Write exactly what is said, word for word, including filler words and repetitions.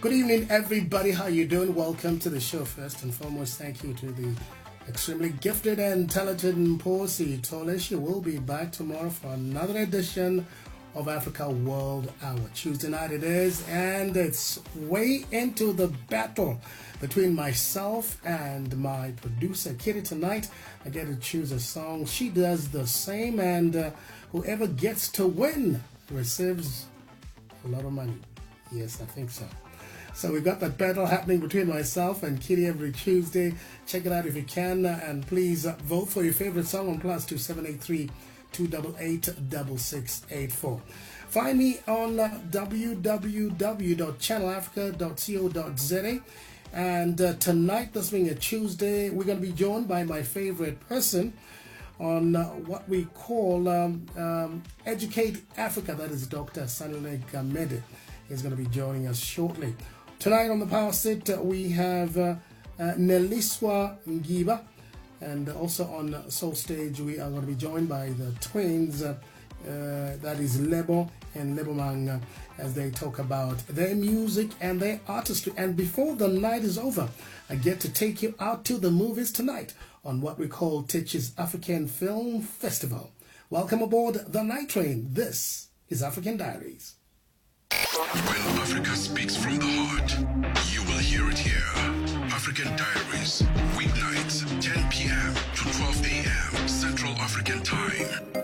Good evening, everybody. How you doing? Welcome to the show. First and foremost, thank you to the extremely gifted and talented Mposi Toleshi. Will be back tomorrow for another edition of Africa World Hour. Tuesday night it is, and it's way into the battle between myself and my producer Kitty tonight. I get to choose a song. She does the same, and uh, whoever gets to win receives a lot of money. Yes, I think so. So we've got that battle happening between myself and Kitty every Tuesday. Check it out if you can, uh, and please uh, vote for your favorite song on plus two seven eight three two eight eight six six eight four. Find me on uh, w w w dot channel africa dot co dot z a. And uh, tonight, this being a Tuesday, we're going to be joined by my favorite person on uh, what we call um, um, Educate Africa. That is Doctor Sanile Gamede. He's going to be joining us shortly. Tonight on the power sit, uh, we have uh, uh, Neliswa Ngiba. And also on Soul Stage, we are going to be joined by the twins, uh, uh, that is Lebo and Lebomang, uh, as they talk about their music and their artistry. And before the night is over, I get to take you out to the movies tonight on what we call Techi's African Film Festival. Welcome aboard the Night Train. This is African Diaries. When Africa speaks from the heart, you will hear it here. African Diaries, weeknights, ten p m to twelve a m Central African Time.